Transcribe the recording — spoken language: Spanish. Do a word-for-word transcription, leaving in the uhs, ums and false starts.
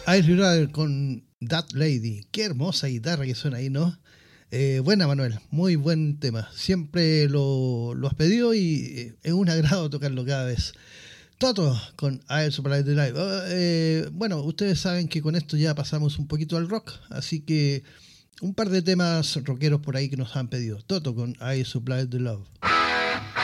Iris Brother con That Lady. Qué hermosa guitarra que suena ahí, ¿no? Eh, buena, Manuel. Muy buen tema. Siempre lo, lo has pedido y es un agrado tocarlo cada vez. Toto con Air Supply the Live. Uh, eh, bueno, ustedes saben que con esto ya pasamos un poquito al rock, así que un par de temas rockeros por ahí que nos han pedido. Toto con I Supply the Love.